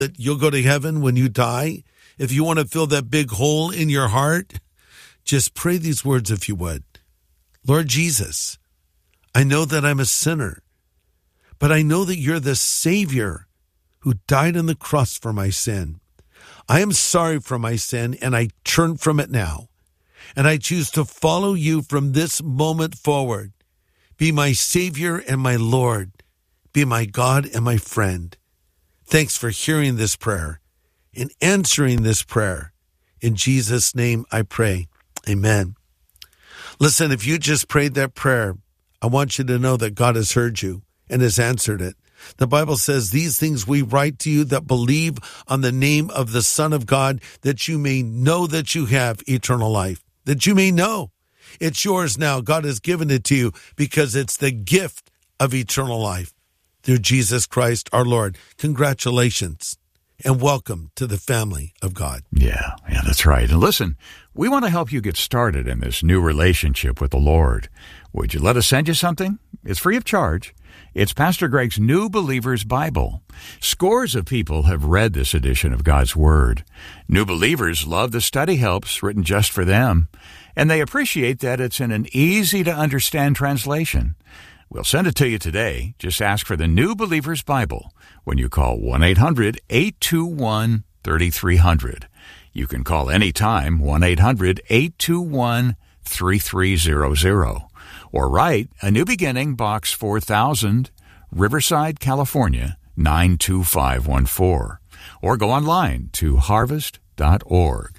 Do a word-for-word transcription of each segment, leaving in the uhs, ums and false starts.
that you'll go to heaven when you die, if you want to fill that big hole in your heart, just pray these words if you would. Lord Jesus, I know that I'm a sinner, but I know that you're the Savior who died on the cross for my sin. I am sorry for my sin, and I turn from it now. And I choose to follow you from this moment forward. Be my Savior and my Lord. Be my God and my friend. Thanks for hearing this prayer and answering this prayer. In Jesus' name I pray. Amen. Listen, if you just prayed that prayer, I want you to know that God has heard you and has answered it. The Bible says, these things we write to you that believe on the name of the Son of God, that you may know that you have eternal life, that you may know it's yours now. God has given it to you because it's the gift of eternal life through Jesus Christ our Lord. Congratulations and welcome to the family of God. Yeah, yeah, that's right. And listen, we want to help you get started in this new relationship with the Lord. Would you let us send you something? It's free of charge. It's Pastor Greg's New Believer's Bible. Scores of people have read this edition of God's Word. New believers love the study helps written just for them, and they appreciate that it's in an easy-to-understand translation. We'll send it to you today. Just ask for the New Believer's Bible when you call one eight hundred eight two one three three zero zero. You can call anytime, one eight hundred eight two one three three zero zero. Or write A New Beginning, Box four thousand, Riverside, California, nine two five one four. Or go online to harvest dot org.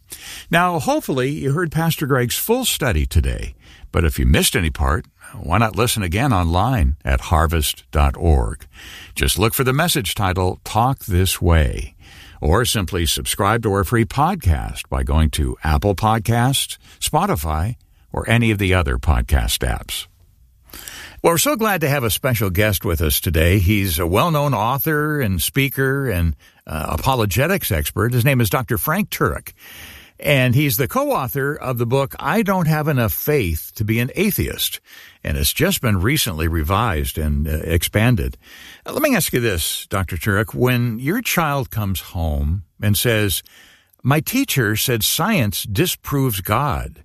Now, hopefully, you heard Pastor Greg's full study today. But if you missed any part, why not listen again online at harvest dot org? Just look for the message title, Talk This Way. Or simply subscribe to our free podcast by going to Apple Podcasts, Spotify, or any of the other podcast apps. Well, we're so glad to have a special guest with us today. He's a well-known author and speaker and uh, apologetics expert. His name is Doctor Frank Turek, and he's the co-author of the book, I Don't Have Enough Faith to Be an Atheist, and it's just been recently revised and uh, expanded. Uh, let me ask you this, Doctor Turek. When your child comes home and says, my teacher said science disproves God,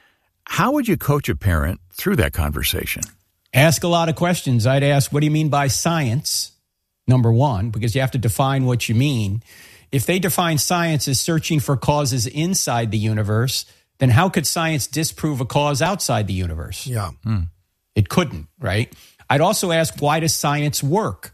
how would you coach a parent through that conversation? Ask a lot of questions. I'd ask, what do you mean by science? Number one, because you have to define what you mean. If they define science as searching for causes inside the universe, then how could science disprove a cause outside the universe? Yeah. Hmm. It couldn't, right? I'd also ask, why does science work?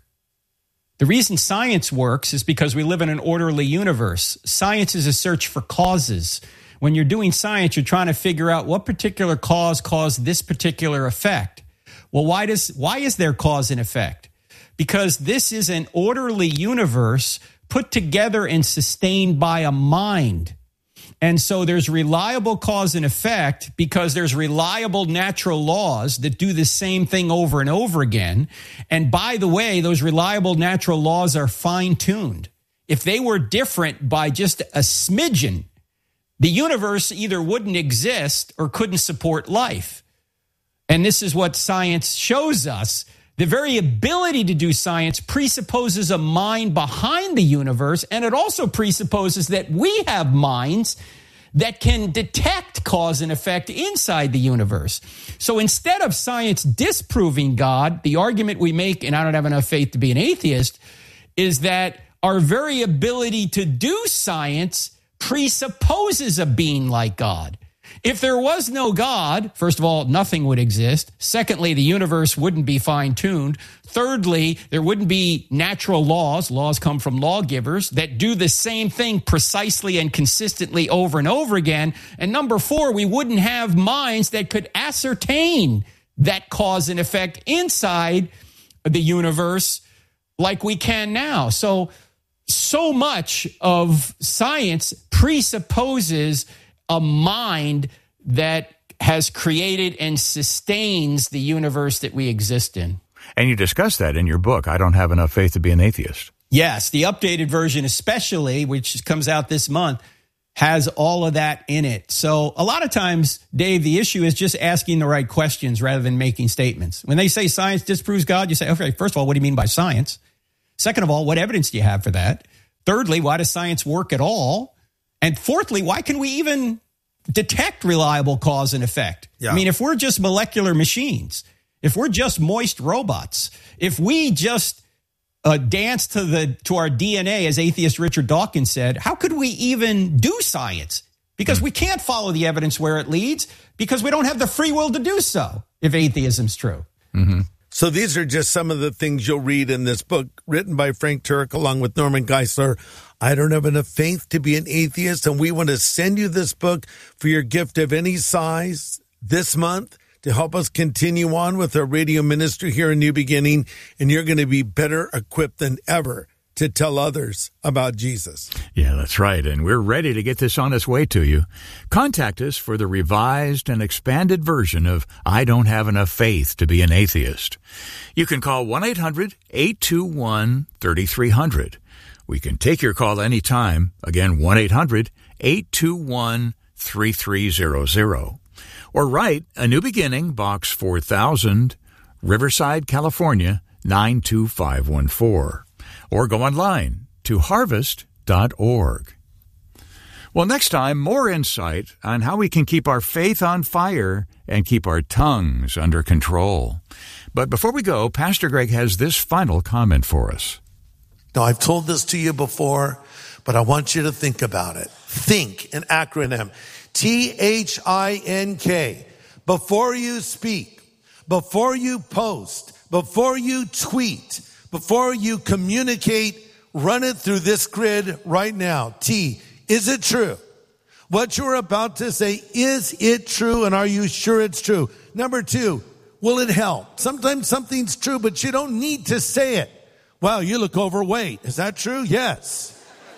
The reason science works is because we live in an orderly universe. Science is a search for causes. When you're doing science, you're trying to figure out what particular cause caused this particular effect. Well, why does why is there cause and effect? Because this is an orderly universe put together and sustained by a mind. And so there's reliable cause and effect because there's reliable natural laws that do the same thing over and over again. And by the way, those reliable natural laws are fine-tuned. If they were different by just a smidgen, the universe either wouldn't exist or couldn't support life. And this is what science shows us. The very ability to do science presupposes a mind behind the universe, and it also presupposes that we have minds that can detect cause and effect inside the universe. So instead of science disproving God, the argument we make, and I don't have enough faith to be an atheist, is that our very ability to do science presupposes a being like God. If there was no God, first of all, nothing would exist. Secondly, the universe wouldn't be fine-tuned. Thirdly, there wouldn't be natural laws. Laws come from lawgivers that do the same thing precisely and consistently over and over again. And number four, we wouldn't have minds that could ascertain that cause and effect inside the universe like we can now. So, so much of science presupposes a mind that has created and sustains the universe that we exist in. And you discuss that in your book, I Don't Have Enough Faith to Be an Atheist. Yes, the updated version especially, which comes out this month, has all of that in it. So a lot of times, Dave, the issue is just asking the right questions rather than making statements. When they say science disproves God, you say, okay, first of all, what do you mean by science? Second of all, what evidence do you have for that? Thirdly, why does science work at all? And fourthly, why can we even detect reliable cause and effect? Yeah. I mean, if we're just molecular machines, if we're just moist robots, if we just uh, dance to the to our D N A, as atheist Richard Dawkins said, how could we even do science? Because mm. we can't follow the evidence where it leads because we don't have the free will to do so, if atheism's true. Mm-hmm. So these are just some of the things you'll read in this book written by Frank Turek along with Norman Geisler. I don't have enough faith to be an atheist, and we want to send you this book for your gift of any size this month to help us continue on with our radio ministry here in New Beginning, and you're going to be better equipped than ever to tell others about Jesus. Yeah, that's right, and we're ready to get this on its way to you. Contact us for the revised and expanded version of I Don't Have Enough Faith to Be an Atheist. You can call one eight hundred eight two one three three zero zero. We can take your call anytime. Again, one eight hundred eight two one three three zero zero. Or write A New Beginning, Box four thousand, Riverside, California, nine two five one four. Or go online to harvest dot org. Well, next time, more insight on how we can keep our faith on fire and keep our tongues under control. But before we go, Pastor Greg has this final comment for us. Now, I've told this to you before, but I want you to think about it. Think, an acronym. T H I N K. Before you speak, before you post, before you tweet, before you communicate, run it through this grid right now. T, is it true? What you're about to say, is it true? And are you sure it's true? Number two, will it help? Sometimes something's true, but you don't need to say it. Wow, you look overweight. Is that true? Yes.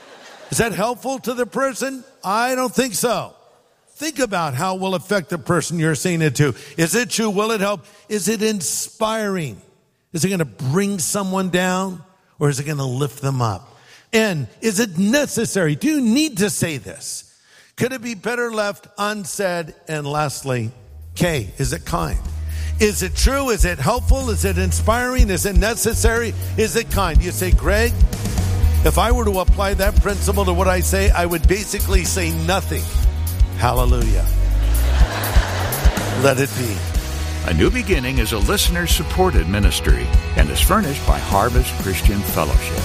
Is that helpful to the person? I don't think so. Think about how it will affect the person you're saying it to. Is it true? Will it help? Is it inspiring? Is it going to bring someone down, or is it going to lift them up? And is it necessary? Do you need to say this? Could it be better left unsaid? And lastly, K, is it kind? Is it true? Is it helpful? Is it inspiring? Is it necessary? Is it kind? You say, Greg, if I were to apply that principle to what I say, I would basically say nothing. Hallelujah. Let it be. A New Beginning is a listener-supported ministry and is furnished by Harvest Christian Fellowship.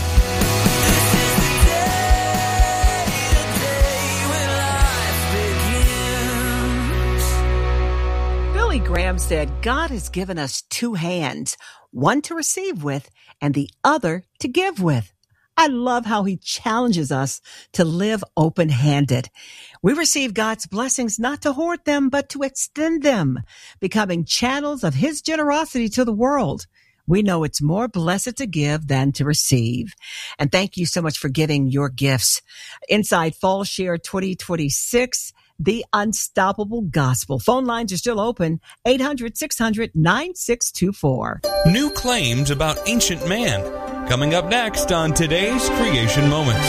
Billy Graham said, God has given us two hands, one to receive with and the other to give with. I love how he challenges us to live open-handed. We receive God's blessings not to hoard them, but to extend them, becoming channels of his generosity to the world. We know it's more blessed to give than to receive. And thank you so much for giving your gifts. Inside Fall Share twenty twenty-six, the Unstoppable Gospel. Phone lines are still open, eight hundred, six hundred, nine six two four. New claims about ancient man. Coming up next on today's Creation Moments.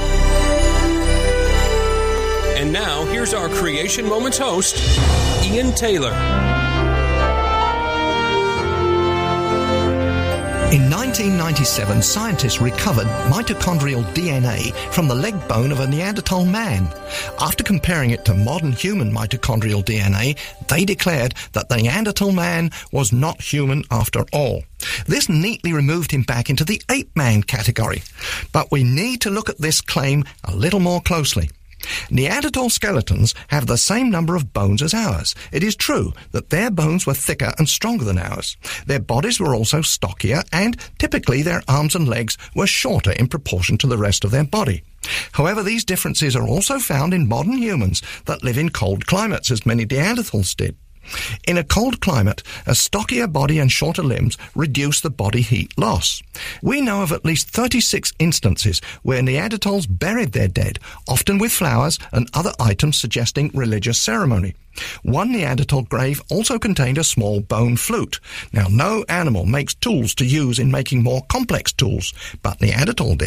And now, here's our Creation Moments host, Ian Taylor. In nineteen ninety-seven, scientists recovered mitochondrial D N A from the leg bone of a Neanderthal man. After comparing it to modern human mitochondrial D N A, they declared that the Neanderthal man was not human after all. This neatly removed him back into the ape man category. But we need to look at this claim a little more closely. Neanderthal skeletons have the same number of bones as ours. It is true that their bones were thicker and stronger than ours. Their bodies were also stockier, and typically their arms and legs were shorter in proportion to the rest of their body. However, these differences are also found in modern humans that live in cold climates, as many Neanderthals did. In a cold climate, a stockier body and shorter limbs reduce the body heat loss. We know of at least thirty-six instances where Neanderthals buried their dead, often with flowers and other items suggesting religious ceremony. One Neanderthal grave also contained a small bone flute. Now, no animal makes tools to use in making more complex tools, but Neanderthal did.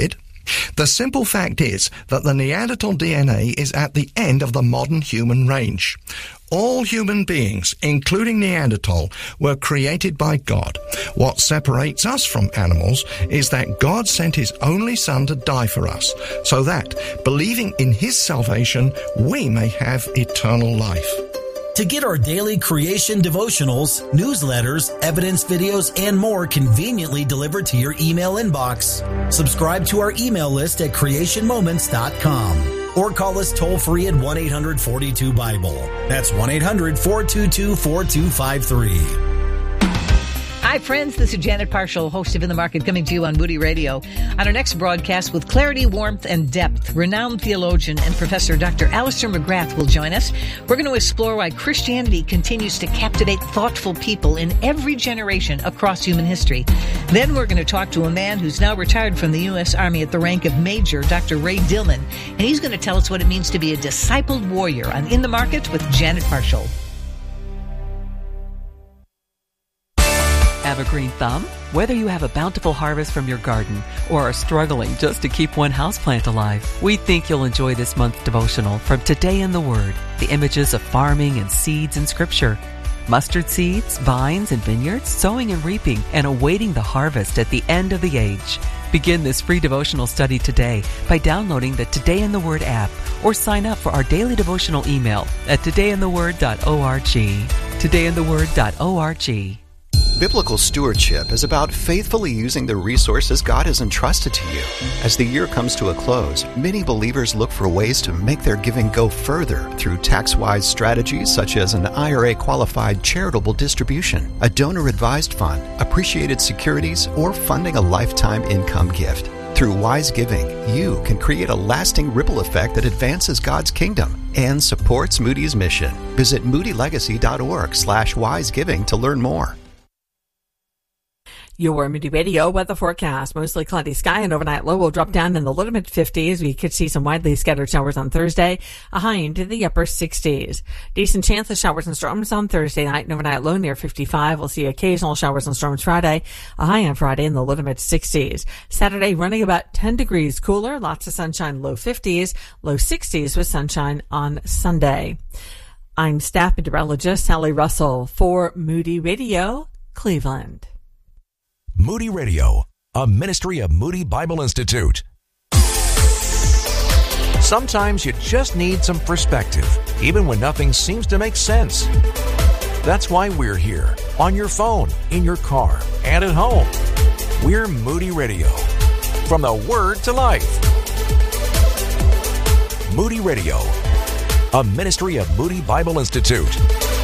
The simple fact is that the Neanderthal D N A is at the end of the modern human range. All human beings, including Neanderthal, were created by God. What separates us from animals is that God sent his only Son to die for us, so that, believing in his salvation, we may have eternal life. To get our daily creation devotionals, newsletters, evidence videos, and more conveniently delivered to your email inbox, subscribe to our email list at creation moments dot com or call us toll-free at one eight hundred forty-two Bible. That's one eight hundred four two two four two five three. Hi, friends. This is Janet Parshall, host of In the Market, coming to you on Moody Radio. On our next broadcast, with clarity, warmth, and depth, renowned theologian and professor Doctor Alistair McGrath will join us. We're going to explore why Christianity continues to captivate thoughtful people in every generation across human history. Then we're going to talk to a man who's now retired from the U S Army at the rank of Major, Doctor Ray Dillman, and he's going to tell us what it means to be a discipled warrior on In the Market with Janet Parshall. Have a green thumb? Whether you have a bountiful harvest from your garden or are struggling just to keep one houseplant alive, we think you'll enjoy this month's devotional from Today in the Word, the images of farming and seeds in Scripture. Mustard seeds, vines, and vineyards, sowing and reaping, and awaiting the harvest at the end of the age. Begin this free devotional study today by downloading the Today in the Word app or sign up for our daily devotional email at today in the word dot org. today in the word dot org. Biblical stewardship is about faithfully using the resources God has entrusted to you. As the year comes to a close, many believers look for ways to make their giving go further through tax-wise strategies such as an I R A-qualified charitable distribution, a donor-advised fund, appreciated securities, or funding a lifetime income gift. Through wise giving, you can create a lasting ripple effect that advances God's kingdom and supports Moody's mission. Visit moody legacy dot org slash wise giving to learn more. Your Moody Radio weather forecast. Mostly cloudy sky and overnight low will drop down in the low to mid fifties. We could see some widely scattered showers on Thursday, a high into the upper sixties. Decent chance of showers and storms on Thursday night and overnight low near fifty-five. We'll see occasional showers and storms Friday, a high on Friday in the low to mid sixties. Saturday running about ten degrees cooler, lots of sunshine, low fifties, low sixties with sunshine on Sunday. I'm staff meteorologist Sally Russell for Moody Radio, Cleveland. Moody Radio, a ministry of Moody Bible Institute. Sometimes you just need some perspective, even when nothing seems to make sense. That's why we're here, on your phone, in your car, and at home. We're Moody Radio, from the Word to Life. Moody Radio, a ministry of Moody Bible Institute.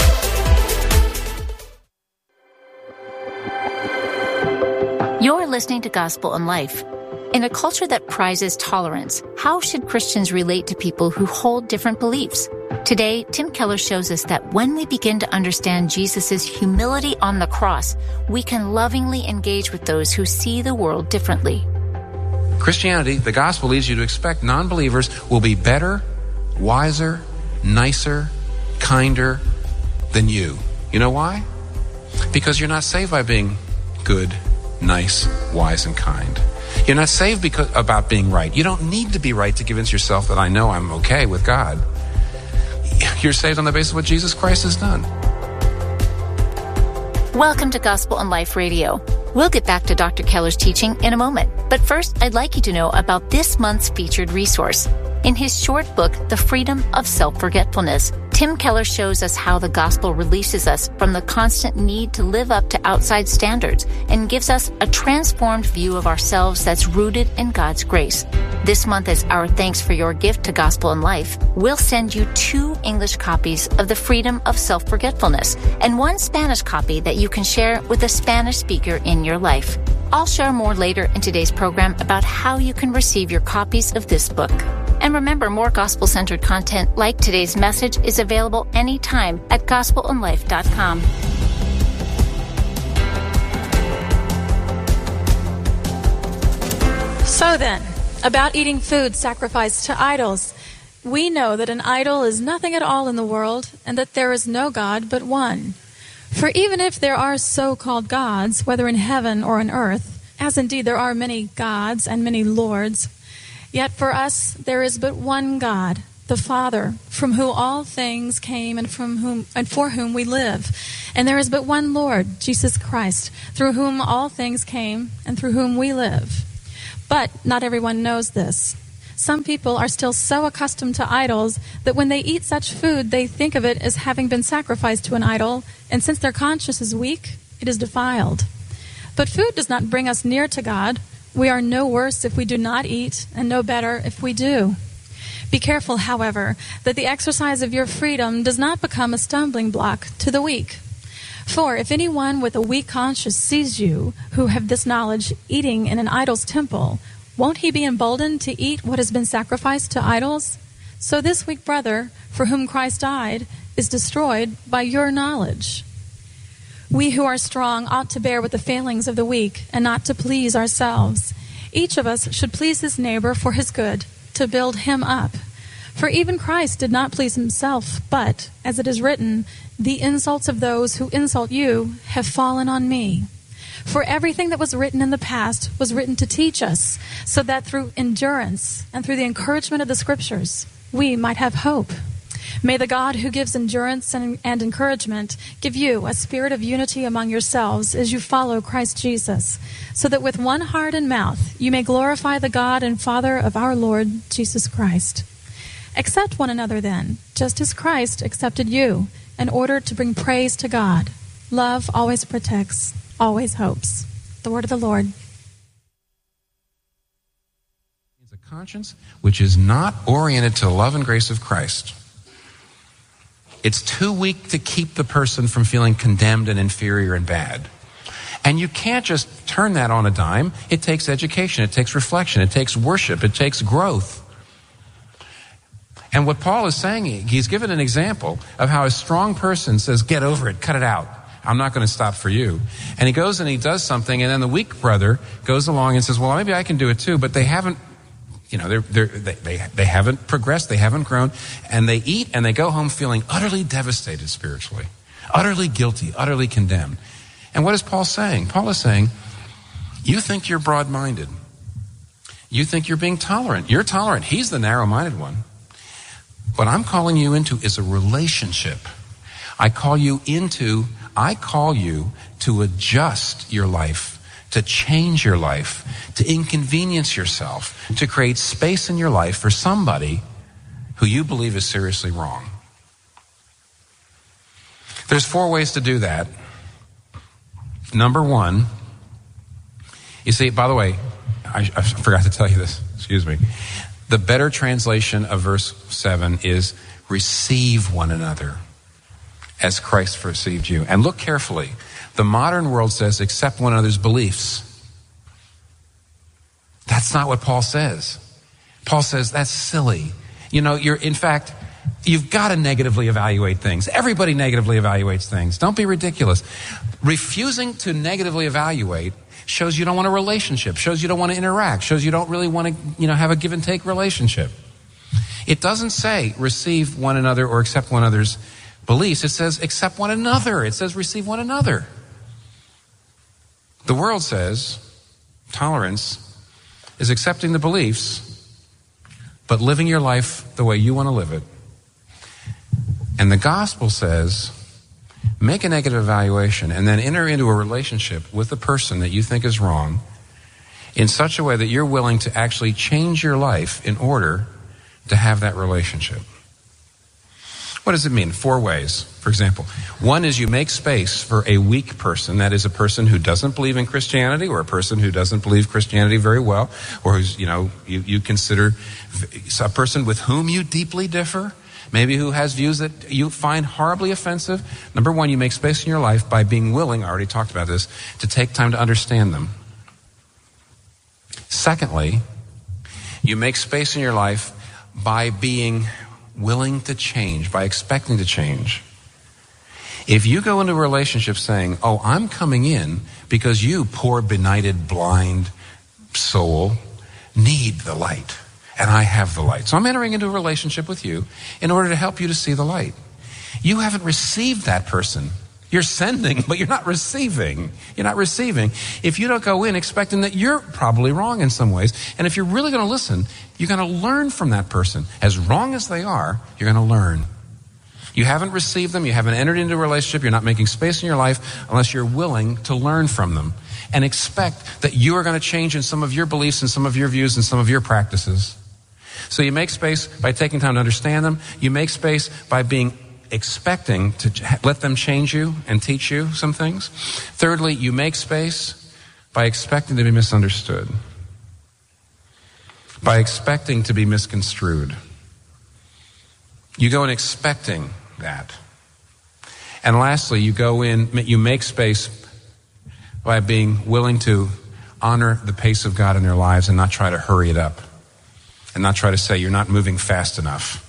You're listening to Gospel in Life. In a culture that prizes tolerance, how should Christians relate to people who hold different beliefs? Today, Tim Keller shows us that when we begin to understand Jesus' humility on the cross, we can lovingly engage with those who see the world differently. Christianity, the gospel leads you to expect non-believers will be better, wiser, nicer, kinder than you. You know why? Because you're not saved by being good, nice, wise, and kind. You're not saved because about being right. You don't need to be right to convince yourself that I know I'm okay with God. You're saved on the basis of what Jesus Christ has done. Welcome to Gospel in Life Radio. We'll get back to Doctor Keller's teaching in a moment. But first, I'd like you to know about this month's featured resource. In his short book, The Freedom of Self-Forgetfulness, Tim Keller shows us how the gospel releases us from the constant need to live up to outside standards and gives us a transformed view of ourselves that's rooted in God's grace. This month, as our thanks for your gift to Gospel in Life, we'll send you two English copies of The Freedom of Self-Forgetfulness and one Spanish copy that you can share with a Spanish speaker in your life. I'll share more later in today's program about how you can receive your copies of this book. And remember, more gospel-centered content like today's message is available anytime at gospel in life dot com. So then, about eating food sacrificed to idols, we know that an idol is nothing at all in the world, and that there is no God but one. For even if there are so-called gods, whether in heaven or on earth, as indeed there are many gods and many lords, Yet for us there is but one God, the Father, from whom all things came and from whom and for whom we live. And there is but one Lord, Jesus Christ, through whom all things came and through whom we live. But not everyone knows this. Some people are still so accustomed to idols that when they eat such food, they think of it as having been sacrificed to an idol, and since their conscience is weak, it is defiled. But food does not bring us near to God. We are no worse if we do not eat, and no better if we do. Be careful, however, that the exercise of your freedom does not become a stumbling block to the weak. For if anyone with a weak conscience sees you, who have this knowledge, eating in an idol's temple, won't he be emboldened to eat what has been sacrificed to idols? So this weak brother, for whom Christ died, is destroyed by your knowledge. We who are strong ought to bear with the failings of the weak, and not to please ourselves. Each of us should please his neighbor for his good, to build him up. For even Christ did not please himself, but, as it is written, the insults of those who insult you have fallen on me. For everything that was written in the past was written to teach us, so that through endurance and through the encouragement of the Scriptures, we might have hope. May the God who gives endurance and, and encouragement give you a spirit of unity among yourselves as you follow Christ Jesus, so that with one heart and mouth you may glorify the God and Father of our Lord Jesus Christ. Accept one another then, just as Christ accepted you, in order to bring praise to God. Love always protects, always hopes. The word of the Lord. It's a conscience which is not oriented to the love and grace of Christ. It's too weak to keep the person from feeling condemned and inferior and bad. And you can't just turn that on a dime. It takes education, it takes reflection, it takes worship, it takes growth. And what Paul is saying, he's given an example of how a strong person says, get over it, cut it out. I'm not going to stop for you. And he goes and he does something, and then the weak brother goes along and says, well, maybe I can do it too, but they haven't, you know, they're, they're, they, they, they haven't progressed, they haven't grown, and they eat and they go home feeling utterly devastated spiritually, utterly guilty, utterly condemned. And what is Paul saying? Paul is saying, you think you're broad-minded. You think you're being tolerant. You're tolerant. He's the narrow-minded one. What I'm calling you into is a relationship. I call you into, I call you to adjust your life, to change your life, to inconvenience yourself, to create space in your life for somebody who you believe is seriously wrong. There's four ways to do that. Number one, you see, by the way, I, I forgot to tell you this, excuse me. The better translation of verse seven is receive one another as Christ received you. And look carefully. The modern world says accept one another's beliefs. That's not what Paul says. Paul says that's silly. You know, you're, in fact, you've got to negatively evaluate things. Everybody negatively evaluates things. Don't be ridiculous. Refusing to negatively evaluate shows you don't want a relationship, shows you don't want to interact, shows you don't really want to, you know, have a give and take relationship. It doesn't say receive one another or accept one another's beliefs. It says accept one another. It says receive one another. The world says tolerance is accepting the beliefs, but living your life the way you want to live it. And the gospel says make a negative evaluation and then enter into a relationship with the person that you think is wrong in such a way that you're willing to actually change your life in order to have that relationship. What does it mean? Four ways, for example. One is you make space for a weak person, that is a person who doesn't believe in Christianity or a person who doesn't believe Christianity very well, or who's, you know, you, you consider a person with whom you deeply differ. Maybe who has views that you find horribly offensive. Number one, you make space in your life by being willing, I already talked about this, to take time to understand them. Secondly, you make space in your life by being willing to change, by expecting to change. If you go into a relationship saying, oh, I'm coming in because you, poor, benighted, blind soul, need the light. And I have the light. So I'm entering into a relationship with you in order to help you to see the light. You haven't received that person You're sending, but you're not receiving. You're not receiving. If you don't go in expecting that you're probably wrong in some ways, and if you're really going to listen, you're going to learn from that person. As wrong as they are, you're going to learn. You haven't received them. You haven't entered into a relationship. You're not making space in your life unless you're willing to learn from them and expect that you are going to change in some of your beliefs and some of your views and some of your practices. So you make space by taking time to understand them. You make space by being expecting to let them change you and teach you some things. Thirdly, you make space by expecting to be misunderstood, by expecting to be misconstrued. You go in expecting that. And lastly, you go in, you make space by being willing to honor the pace of God in their lives and not try to hurry it up and not try to say you're not moving fast enough.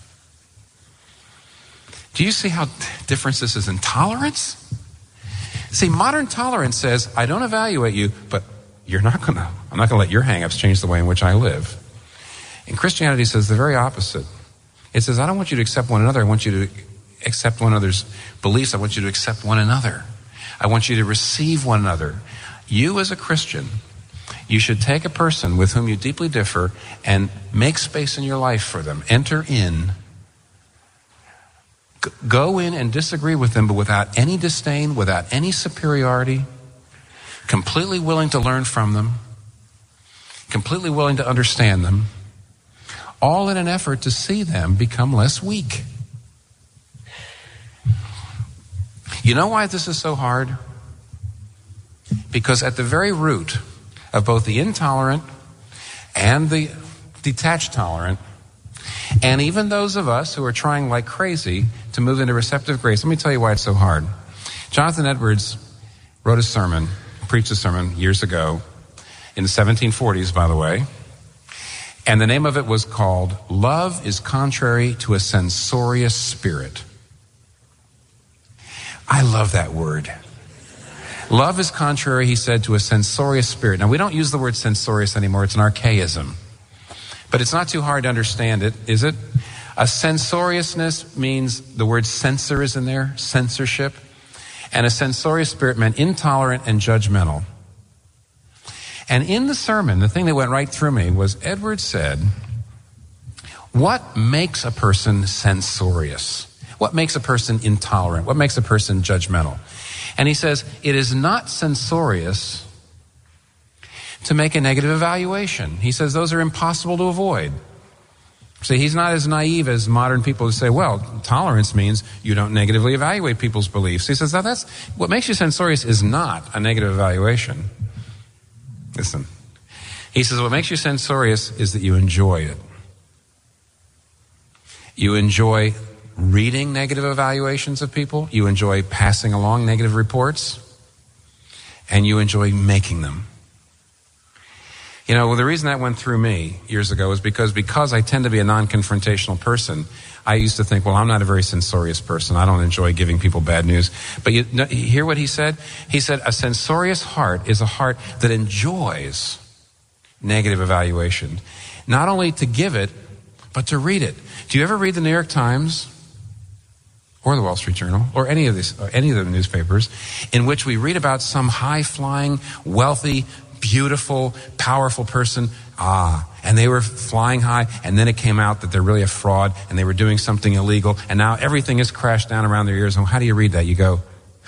Do you see how different this is in tolerance? See, modern tolerance says, I don't evaluate you, but you're not going to, I'm not going to let your hang-ups change the way in which I live. And Christianity says the very opposite. It says, I don't want you to accept one another. I want you to accept one another's beliefs. I want you to accept one another. I want you to receive one another. You as a Christian, you should take a person with whom you deeply differ and make space in your life for them. Enter in. Go in and disagree with them, but without any disdain, without any superiority, completely willing to learn from them, completely willing to understand them, all in an effort to see them become less weak. You know why this is so hard? Because at the very root of both the intolerant and the detached tolerant, and even those of us who are trying like crazy to move into receptive grace, let me tell you why it's so hard. Jonathan Edwards wrote a sermon, preached a sermon years ago, in the seventeen forties, by the way, and the name of it was called, Love is Contrary to a Censorious Spirit. I love that word. Love is contrary, he said, to a censorious spirit. Now, we don't use the word censorious anymore. It's an archaism. But it's not too hard to understand it, is it? A censoriousness means the word censor is in there, censorship. And a censorious spirit meant intolerant and judgmental. And in the sermon, the thing that went right through me was Edwards said, what makes a person censorious? What makes a person intolerant? What makes a person judgmental? And he says, it is not censorious to make a negative evaluation. He says those are impossible to avoid. See, he's not as naive as modern people who say, well, tolerance means you don't negatively evaluate people's beliefs. He says, now that's, what makes you censorious is not a negative evaluation. Listen. He says, what makes you censorious is that you enjoy it. You enjoy reading negative evaluations of people. You enjoy passing along negative reports. And you enjoy making them. You know, well, the reason that went through me years ago is because because I tend to be a non-confrontational person, I used to think, well, I'm not a very censorious person. I don't enjoy giving people bad news. But you, you hear what he said? He said, a censorious heart is a heart that enjoys negative evaluation. Not only to give it, but to read it. Do you ever read the New York Times or the Wall Street Journal or any of these, or any of the newspapers in which we read about some high-flying, wealthy, beautiful, powerful person, ah, and they were flying high, and then it came out that they're really a fraud, and they were doing something illegal, and now everything is crashed down around their ears. And how do you read that? You go,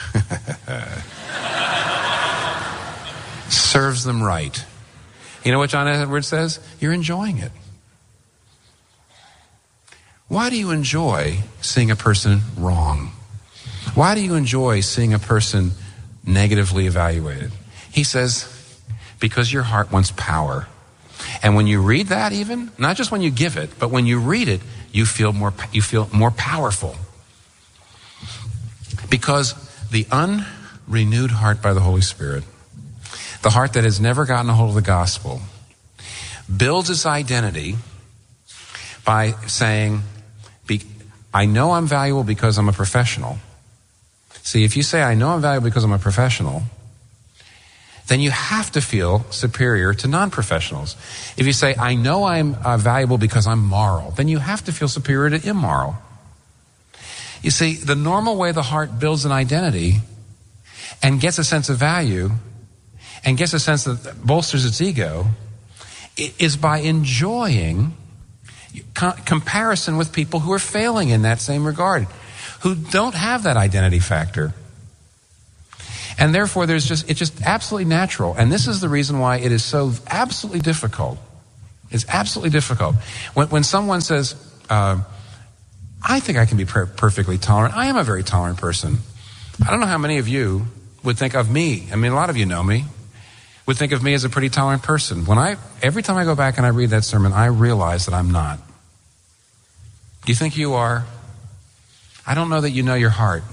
serves them right. You know what John Edwards says? You're enjoying it. Why do you enjoy seeing a person wrong? Why do you enjoy seeing a person negatively evaluated? He says, because your heart wants power. And when you read that even, not just when you give it, but when you read it, you feel more, you feel more powerful. Because the unrenewed heart by the Holy Spirit, the heart that has never gotten a hold of the gospel, builds its identity by saying, I know I'm valuable because I'm a professional. See, if you say, I know I'm valuable because I'm a professional, then you have to feel superior to non-professionals. If you say, I know I'm uh, valuable because I'm moral, then you have to feel superior to immoral. You see, the normal way the heart builds an identity and gets a sense of value and gets a sense that bolsters its ego is by enjoying co- comparison with people who are failing in that same regard, who don't have that identity factor. And therefore, there's just it's just absolutely natural. And this is the reason why it is so absolutely difficult. It's absolutely difficult. When, when someone says, uh, I think I can be per- perfectly tolerant. I am a very tolerant person. I don't know how many of you would think of me. I mean, a lot of you know me. Would think of me as a pretty tolerant person. When I, every time I go back and I read that sermon, I realize that I'm not. Do you think you are? I don't know that you know your heart.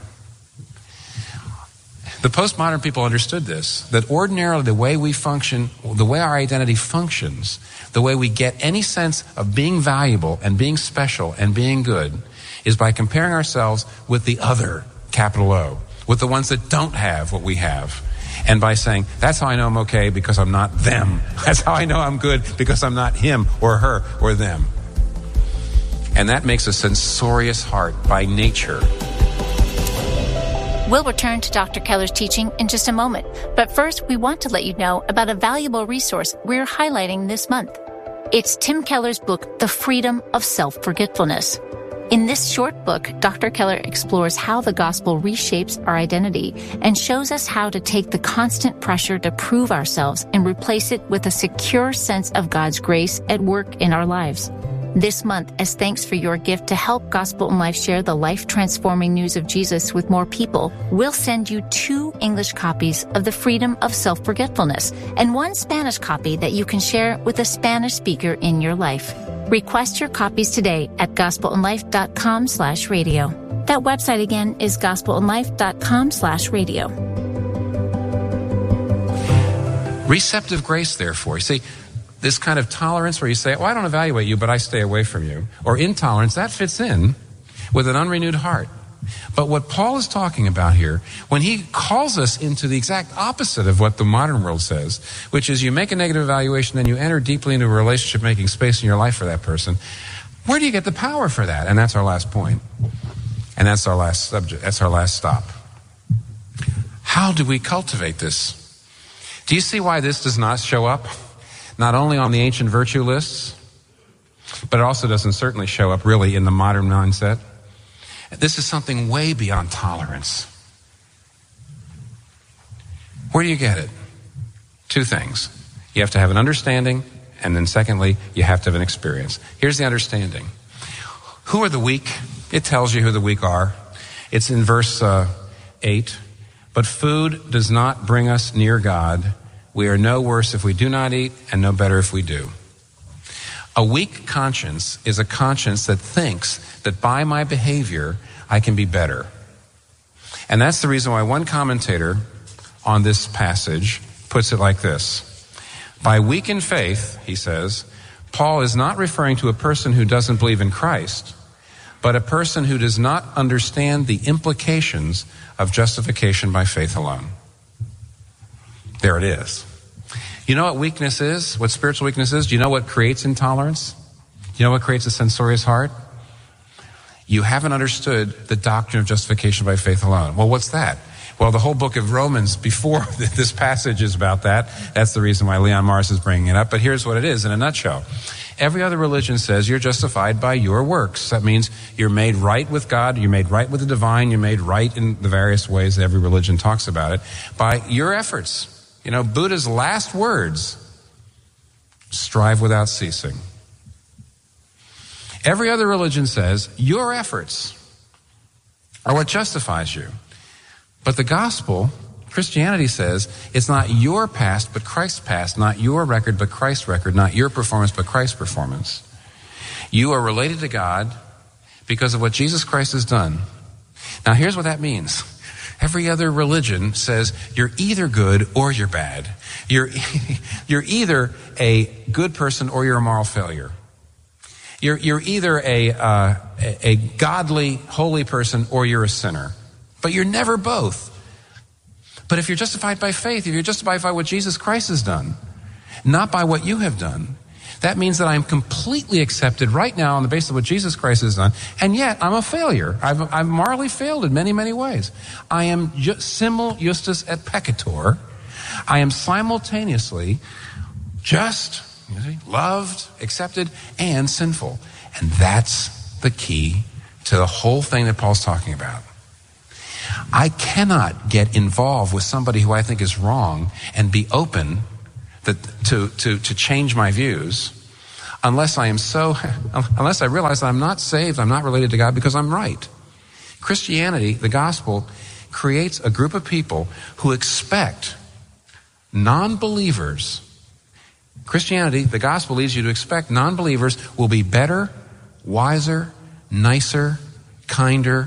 The postmodern people understood this, that ordinarily the way we function, the way our identity functions, the way we get any sense of being valuable and being special and being good is by comparing ourselves with the other, capital O, with the ones that don't have what we have. And by saying, that's how I know I'm okay because I'm not them. That's how I know I'm good because I'm not him or her or them. And that makes a censorious heart by nature. We'll return to Doctor Keller's teaching in just a moment. But first, we want to let you know about a valuable resource we're highlighting this month. It's Tim Keller's book, The Freedom of Self-Forgetfulness. In this short book, Doctor Keller explores how the gospel reshapes our identity and shows us how to take the constant pressure to prove ourselves and replace it with a secure sense of God's grace at work in our lives. This month, as thanks for your gift to help Gospel in Life share the life-transforming news of Jesus with more people, we'll send you two English copies of The Freedom of Self-Forgetfulness and one Spanish copy that you can share with a Spanish speaker in your life. Request your copies today at gospelinlife.com slash radio. That website again is gospelinlife.com slash radio. Receptive grace, therefore. You see, this kind of tolerance where you say, well, I don't evaluate you, but I stay away from you. Or intolerance, that fits in with an unrenewed heart. But what Paul is talking about here, when he calls us into the exact opposite of what the modern world says, which is you make a negative evaluation, then you enter deeply into a relationship, making space in your life for that person, where do you get the power for that? And that's our last point. And that's our last subject. That's our last stop. How do we cultivate this? Do you see why this does not show up? Not only on the ancient virtue lists, but it also doesn't certainly show up really in the modern mindset. This is something way beyond tolerance. Where do you get it? Two things. You have to have an understanding, and then secondly, you have to have an experience. Here's the understanding. Who are the weak? It tells you who the weak are. It's in verse uh, eight. But food does not bring us near God. We are no worse if we do not eat, and no better if we do. A weak conscience is a conscience that thinks that by my behavior, I can be better. And that's the reason why one commentator on this passage puts it like this. By weak in faith, he says, Paul is not referring to a person who doesn't believe in Christ, but a person who does not understand the implications of justification by faith alone. There it is. You know what weakness is? What spiritual weakness is? Do you know what creates intolerance? Do you know what creates a censorious heart? You haven't understood the doctrine of justification by faith alone. Well, what's that? Well, the whole book of Romans before this passage is about that. That's the reason why Leon Morris is bringing it up. But here's what it is in a nutshell. Every other religion says you're justified by your works. That means you're made right with God, you're made right with the divine, you're made right in the various ways that every religion talks about it, by your efforts. You know, Buddha's last words, strive without ceasing. Every other religion says your efforts are what justifies you. But the gospel, Christianity says, it's not your past, but Christ's past, not your record, but Christ's record, not your performance, but Christ's performance. You are related to God because of what Jesus Christ has done. Now, here's what that means. Every other religion says you're either good or you're bad. You're, you're either a good person or you're a moral failure. You're, you're either a, uh, a, a godly, holy person or you're a sinner. But you're never both. But if you're justified by faith, if you're justified by what Jesus Christ has done, not by what you have done, That means that I'm completely accepted right now on the basis of what Jesus Christ has done, and yet I'm a failure. I've, I've morally failed in many, many ways. I am ju- simul justus et peccator. I am simultaneously just, you see, loved, accepted, and sinful. And that's the key to the whole thing that Paul's talking about. I cannot get involved with somebody who I think is wrong and be open that, to, to, to change my views unless I am so, unless I realize that I'm not saved, I'm not related to God because I'm right. Christianity, the gospel, creates a group of people who expect non-believers. Christianity, the gospel leads you to expect non-believers will be better, wiser, nicer, kinder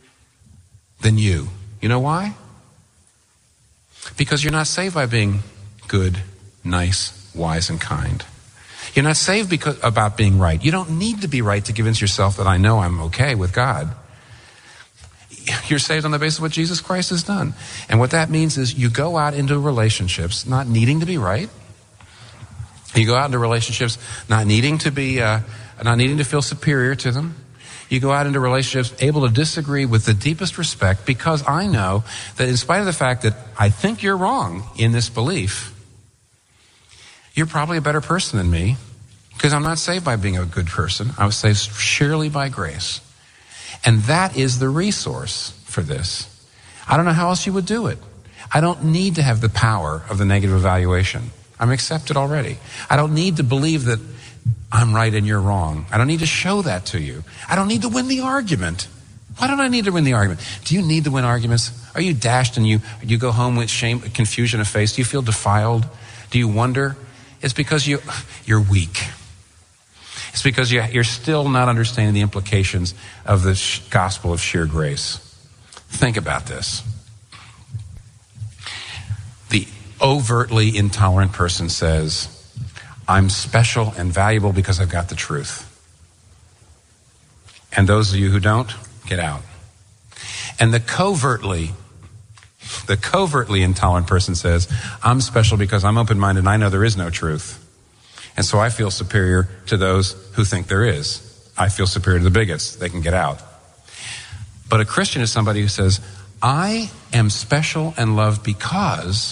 than you. You know why? Because you're not saved by being good, nice, wise, and kind. You're not saved because about being right. You don't need to be right to convince yourself that I know I'm okay with God. You're saved on the basis of what Jesus Christ has done. And what that means is you go out into relationships not needing to be right. You go out into relationships not needing to be, uh, not needing to feel superior to them. You go out into relationships able to disagree with the deepest respect because I know that in spite of the fact that I think you're wrong in this belief, you're probably a better person than me because I'm not saved by being a good person. I was saved surely by grace. And that is the resource for this. I don't know how else you would do it. I don't need to have the power of the negative evaluation. I'm accepted already. I don't need to believe that I'm right and you're wrong. I don't need to show that to you. I don't need to win the argument. Why don't I need to win the argument? Do you need to win arguments? Are you dashed and you, you go home with shame, confusion of face? Do you feel defiled? Do you wonder? It's because you, you're weak. It's because you, you're still not understanding the implications of the sh- gospel of sheer grace. Think about this. The overtly intolerant person says, I'm special and valuable because I've got the truth. And those of you who don't, get out. And the covertly, the covertly intolerant person says, I'm special because I'm open-minded and I know there is no truth. And so I feel superior to those who think there is. I feel superior to the bigots. They can get out. But a Christian is somebody who says, I am special and loved because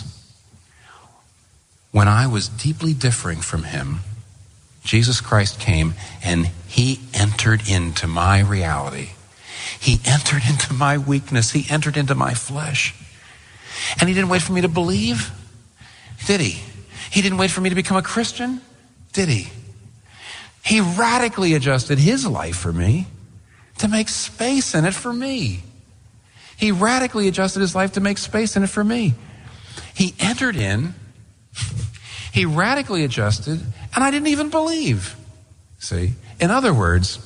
when I was deeply differing from him, Jesus Christ came and he entered into my reality. He entered into my weakness. He entered into my flesh. And he didn't wait for me to believe, did he? He didn't wait for me to become a Christian, did he? He radically adjusted his life for me to make space in it for me. He radically adjusted his life to make space in it for me. He entered in, he radically adjusted, and I didn't even believe. See? In other words,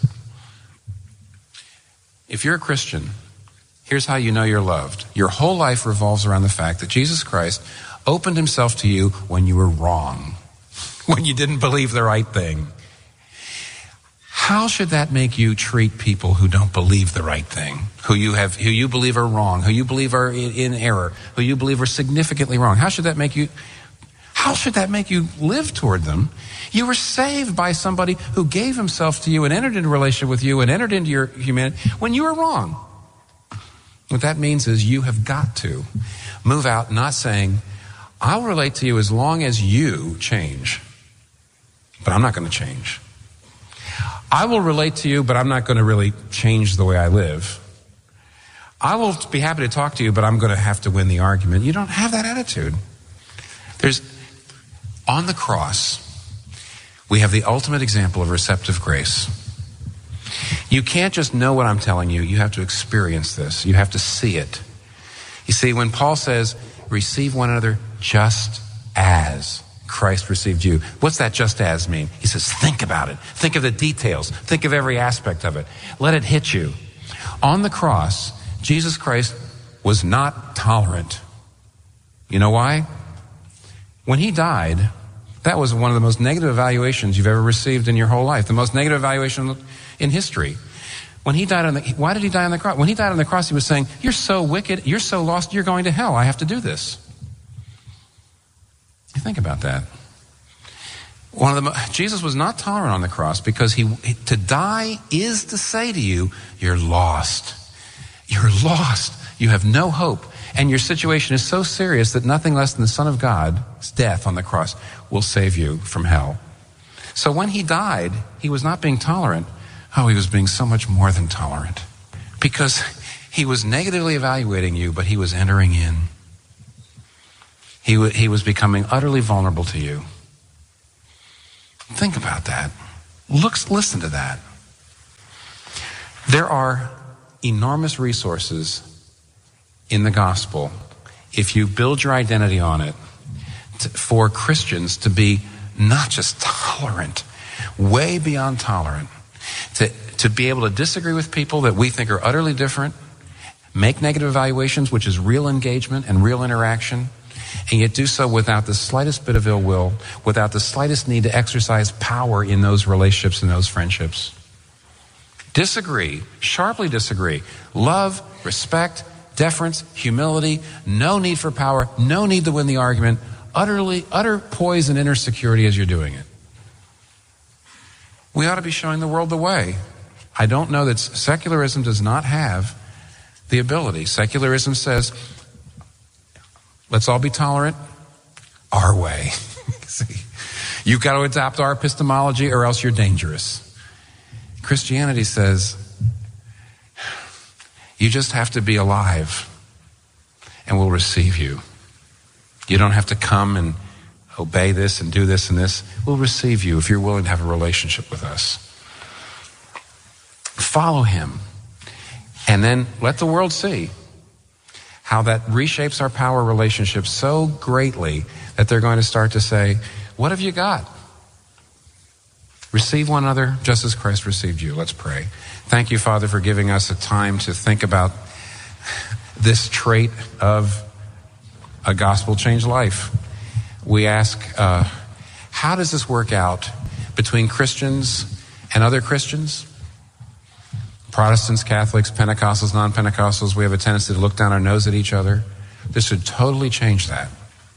if you're a Christian, here's how you know you're loved. Your whole life revolves around the fact that Jesus Christ opened himself to you when you were wrong, when you didn't believe the right thing. How should that make you treat people who don't believe the right thing, who you have, who you believe are wrong, who you believe are in, in error, who you believe are significantly wrong? How should that make you, how should that make you live toward them? You were saved by somebody who gave himself to you and entered into a relationship with you and entered into your humanity when you were wrong. What that means is you have got to move out not saying, I'll relate to you as long as you change, but I'm not going to change. I will relate to you, but I'm not going to really change the way I live. I will be happy to talk to you, but I'm going to have to win the argument. You don't have that attitude. There's, on the cross, we have the ultimate example of receptive grace. You can't just know what I'm telling you. You have to experience this. You have to see it. You see, when Paul says, receive one another just as Christ received you. What's that just as mean? He says, think about it. Think of the details. Think of every aspect of it. Let it hit you. On the cross, Jesus Christ was not tolerant. You know why? When he died, that was one of the most negative evaluations you've ever received in your whole life. The most negative evaluation in history. When he died on the, why did he die on the cross? When he died on the cross, he was saying, you're so wicked, you're so lost, you're going to hell. I have to do this. Think about that. One of the Jesus was not tolerant on the cross because he to die is to say to you, you're lost. You're lost. You have no hope. And your situation is so serious that nothing less than the Son of God's death on the cross will save you from hell. So when he died, he was not being tolerant. Oh, he was being so much more than tolerant. Because he was negatively evaluating you, but he was entering in. He, w- he was becoming utterly vulnerable to you. Think about that. Look, listen to that. There are enormous resources in the gospel, if you build your identity on it, to, for Christians to be not just tolerant, way beyond tolerant, to, to be able to disagree with people that we think are utterly different, make negative evaluations, which is real engagement and real interaction, and yet do so without the slightest bit of ill will, without the slightest need to exercise power in those relationships and those friendships. Disagree, sharply disagree. Love, respect, deference, humility, no need for power, no need to win the argument, utterly, utter poise and inner security as you're doing it. We ought to be showing the world the way. I don't know that secularism does not have the ability. Secularism says, let's all be tolerant our way. See, you've got to adopt our epistemology or else you're dangerous. Christianity says, you just have to be alive and we'll receive you. You don't have to come and obey this and do this and this. We'll receive you if you're willing to have a relationship with us. Follow him. And then let the world see how that reshapes our power relationships so greatly that they're going to start to say, what have you got? Receive one another just as Christ received you. Let's pray. Thank you, Father, for giving us a time to think about this trait of a gospel-changed life. We ask, uh, how does this work out between Christians and other Christians? Protestants, Catholics, Pentecostals, non-Pentecostals, we have a tendency to look down our nose at each other. This should totally change that.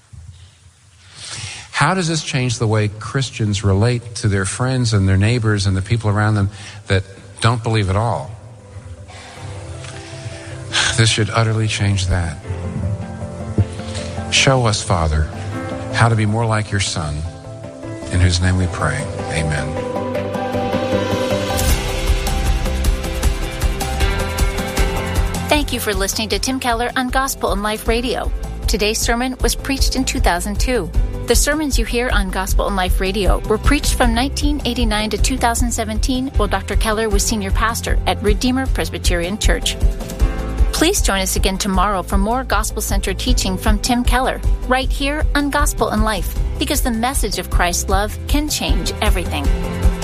How does this change the way Christians relate to their friends and their neighbors and the people around them that don't believe at all? This should utterly change that. Show us, Father, how to be more like your Son, in whose name we pray. Amen. Thank you for listening to Tim Keller on Gospel and Life Radio. Today's sermon was preached in two thousand two. The sermons you hear on Gospel and Life Radio were preached from nineteen eighty-nine to two thousand seventeen while Doctor Keller was senior pastor at Redeemer Presbyterian Church. Please join us again tomorrow for more gospel-centered teaching from Tim Keller, right here on Gospel and Life, because the message of Christ's love can change everything.